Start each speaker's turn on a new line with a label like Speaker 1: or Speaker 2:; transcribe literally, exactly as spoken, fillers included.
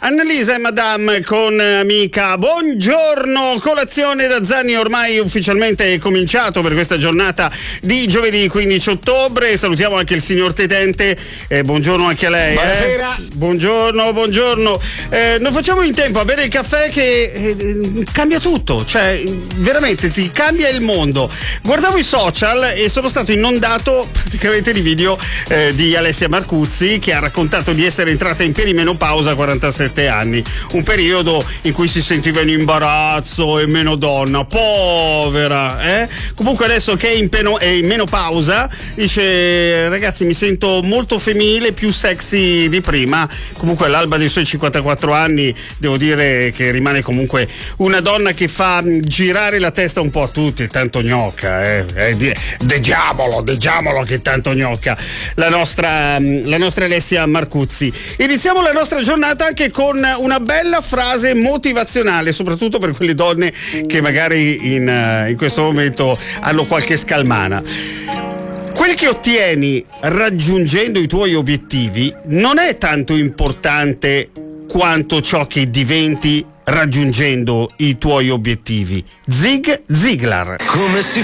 Speaker 1: Annalisa e Madame con Amica, buongiorno. Colazione da Zanni ormai ufficialmente cominciato per questa giornata di giovedì quindici ottobre. Salutiamo anche il signor Tetente, eh, buongiorno anche a lei.
Speaker 2: Buonasera.
Speaker 1: Eh? Buongiorno, buongiorno. Eh, non facciamo in tempo a bere il caffè che eh, cambia tutto, cioè veramente ti cambia il mondo. Guardavo i social e sono stato inondato praticamente di video eh, di Alessia Marcuzzi, che ha raccontato di essere entrata in perimenopausa a quarantasette anni, un periodo in cui si sentiva in imbarazzo e meno donna, povera, eh? Comunque adesso che è in, peno, è in menopausa dice: ragazzi, mi sento molto femminile, più sexy di prima. Comunque all'alba dei suoi cinquantaquattro anni devo dire che rimane comunque una donna che fa girare la testa un po' a tutti, tanto gnocca, eh? eh deggiamolo, deggiamolo che tanto gnocca la nostra, la nostra Alessia Marcuzzi. Iniziamo la nostra giornata anche con una bella frase motivazionale, soprattutto per quelle donne che magari in, in questo momento hanno qualche scalmana. Quel che ottieni raggiungendo i tuoi obiettivi non è tanto importante quanto ciò che diventi raggiungendo i tuoi obiettivi. Zig Ziglar.
Speaker 3: Come si